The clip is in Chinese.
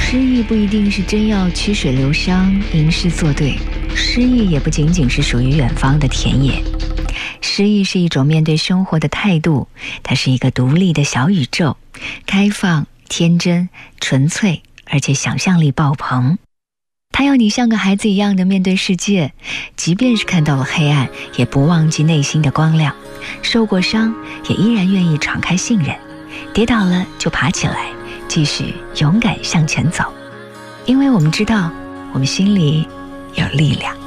失意不一定是真要曲水流觞、吟诗作对，失意也不仅仅是属于远方的田野。诗意是一种面对生活的态度，它是一个独立的小宇宙，开放、天真、纯粹，而且想象力爆棚。它要你像个孩子一样的面对世界，即便是看到了黑暗，也不忘记内心的光亮，受过伤也依然愿意敞开信任，跌倒了就爬起来，继续勇敢向前走。因为我们知道，我们心里有力量。